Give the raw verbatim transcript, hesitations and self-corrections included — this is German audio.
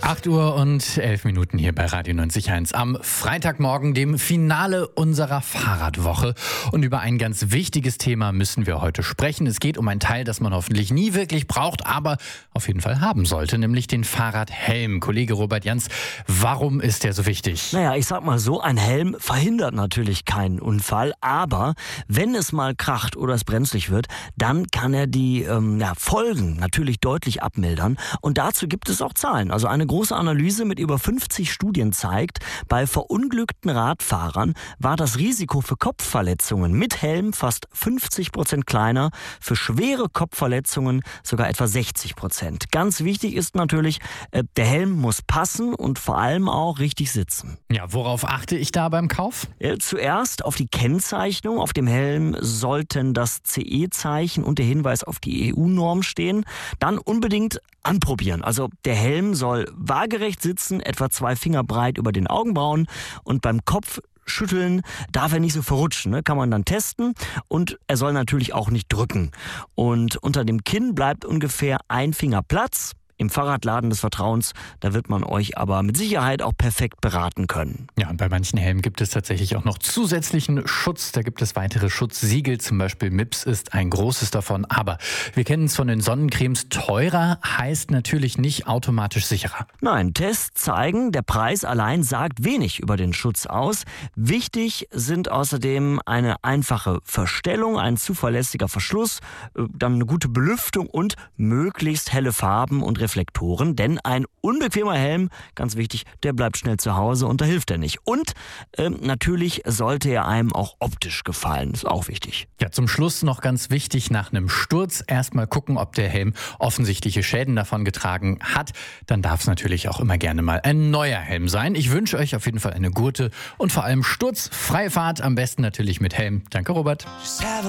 acht Uhr und elf Minuten hier bei Radio neunzig Komma eins am Freitagmorgen, dem Finale unserer Fahrradwoche. Und über ein ganz wichtiges Thema müssen wir heute sprechen. Es geht um ein Teil, das man hoffentlich nie wirklich braucht, aber auf jeden Fall haben sollte, nämlich den Fahrradhelm. Kollege Robert Jans, warum ist der so wichtig? Naja, ich sag mal so, ein Helm verhindert natürlich keinen Unfall, aber wenn es mal kracht oder es brenzlig wird, dann kann er die ähm, ja, Folgen natürlich deutlich abmildern. Und dazu gibt es auch Zahlen. Also eine große Analyse mit über fünfzig Studien zeigt, bei verunglückten Radfahrern war das Risiko für Kopfverletzungen mit Helm fast fünfzig Prozent kleiner, für schwere Kopfverletzungen sogar etwa sechzig Prozent. Ganz wichtig ist natürlich, äh, der Helm muss passen und vor allem auch richtig sitzen. Ja, worauf achte ich da beim Kauf? Äh, zuerst auf die Kennzeichnung. Auf dem Helm sollten das C E-Zeichen und der Hinweis auf die E U-Norm stehen. Dann unbedingt anprobieren. Also der Helm soll waagerecht sitzen, etwa zwei Finger breit über den Augenbrauen, und beim Kopf schütteln darf er nicht so verrutschen, ne? Kann man dann testen, und er soll natürlich auch nicht drücken. Und unter dem Kinn bleibt ungefähr ein Finger Platz. Im Fahrradladen des Vertrauens, da wird man euch aber mit Sicherheit auch perfekt beraten können. Ja, und bei manchen Helmen gibt es tatsächlich auch noch zusätzlichen Schutz. Da gibt es weitere Schutzsiegel, zum Beispiel M I P S ist ein großes davon. Aber wir kennen es von den Sonnencremes, teurer heißt natürlich nicht automatisch sicherer. Nein, Tests zeigen, der Preis allein sagt wenig über den Schutz aus. Wichtig sind außerdem eine einfache Verstellung, ein zuverlässiger Verschluss, dann eine gute Belüftung und möglichst helle Farben und Reflektoren, denn ein unbequemer Helm, ganz wichtig, der bleibt schnell zu Hause und da hilft er nicht. Und ähm, natürlich sollte er einem auch optisch gefallen, ist auch wichtig. Ja, zum Schluss noch ganz wichtig, nach einem Sturz erstmal gucken, ob der Helm offensichtliche Schäden davon getragen hat. Dann darf es natürlich auch immer gerne mal ein neuer Helm sein. Ich wünsche euch auf jeden Fall eine gute und vor allem sturzfreie Fahrt, am besten natürlich mit Helm. Danke, Robert.